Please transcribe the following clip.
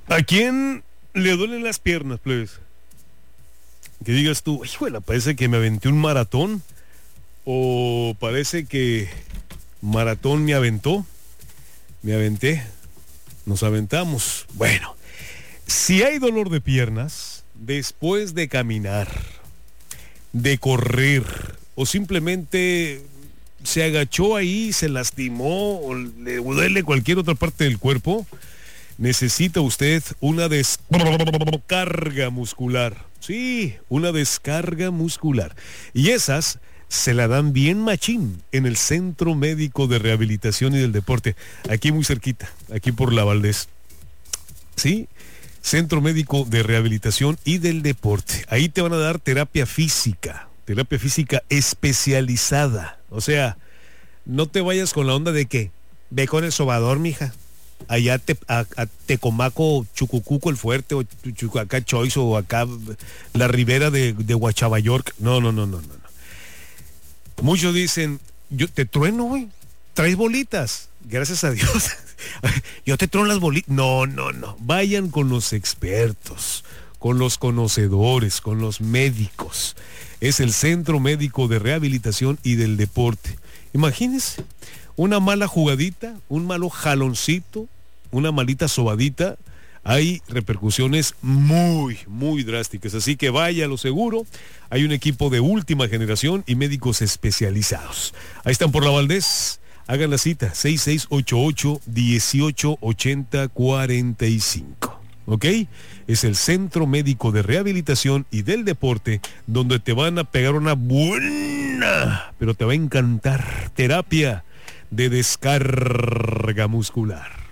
¿A quién le duelen las piernas, plebes? Que digas tú, híjole, parece que me aventé un maratón. O parece que maratón me aventó. Me aventé. Nos aventamos. Bueno, si hay dolor de piernas, después de caminar, de correr, o simplemente se agachó ahí, se lastimó, o le duele cualquier otra parte del cuerpo, necesita usted una descarga muscular. Sí, una descarga muscular. Y esas se la dan bien machín en el Centro Médico de Rehabilitación y del Deporte, aquí muy cerquita, aquí por La Valdés. Sí, Centro Médico de Rehabilitación y del Deporte. Ahí te van a dar terapia física especializada. O sea, no te vayas con la onda de que ve con el sobador, mija. Allá a Tecomaco, Chucucuco el Fuerte, o acá Choice, o acá la ribera de Huachavayork. No. Muchos dicen, yo te trueno, güey. Traes bolitas. Gracias a Dios. Yo te trueno las bolitas. No. Vayan con los expertos, con los conocedores, con los médicos. Es el Centro Médico de Rehabilitación y del Deporte. Imagínense, una mala jugadita, un malo jaloncito, una malita sobadita, hay repercusiones muy, muy drásticas. Así que vaya a lo seguro. Hay un equipo de última generación y médicos especializados. Ahí están por La Valdés. Hagan la cita, 6688-1880-45. ¿Ok? Es el Centro Médico de Rehabilitación y del Deporte, donde te van a pegar una buena, pero te va a encantar, terapia de descarga muscular.